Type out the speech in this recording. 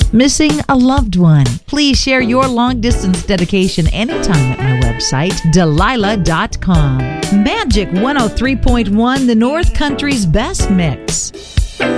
Missing a loved one? Please share your long-distance dedication anytime at my website, Delilah.com. Magic 103.1, the North Country's best mix.